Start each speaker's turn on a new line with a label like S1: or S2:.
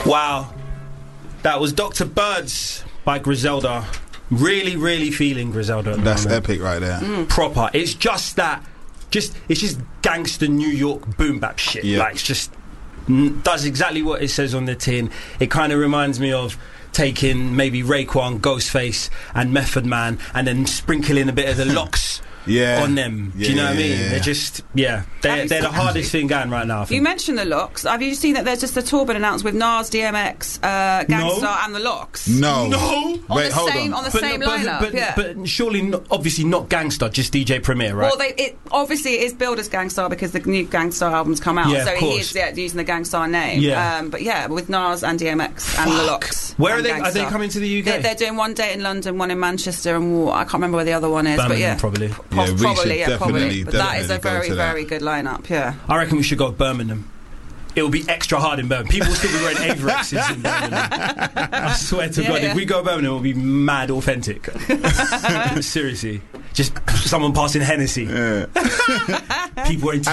S1: Wow. That was Dr. Birds by Griselda. Really, really feeling Griselda at the
S2: That's
S1: moment.
S2: epic right there.
S1: Proper. It's just that. It's just gangster New York boom bap shit.
S2: Yeah.
S1: Like, it's just does exactly what it says on the tin. It kind of reminds me of taking maybe Raekwon, Ghostface, and Method Man, and then sprinkling a bit of the Locks. On them. Do you know what I mean? They're just, they're the hardest thing going right now, I think.
S3: You mentioned the Locks. Have you seen that there's just a tour been announced with Nas, DMX, Gangstar and the Locks?
S2: No.
S3: Wait, hold on. On the same lineup,
S1: but surely, obviously not Gangstar, just DJ Premier, right?
S3: Well, obviously it is billed as Gangstar because the new Gangstar album's come out,
S1: Yeah,
S3: so
S1: of
S3: he
S1: course.
S3: is using the Gangstar name.
S1: Yeah.
S3: But with Nas and DMX and the Locks.
S1: Where are
S3: and
S1: they? Are they
S3: Gangstar.
S1: coming to the UK?
S3: They're doing one date in London, one in Manchester, and I can't remember where the other one is.
S1: Birmingham,
S3: but
S1: probably.
S3: Probably. But that is a very, very good lineup. Yeah.
S1: I reckon we should go to Birmingham. It will be extra hard in Birmingham. People will still be wearing Averexes in Birmingham. I swear to God, if we go to Birmingham, it will be mad authentic. Seriously. Just someone passing Hennessy. People wearing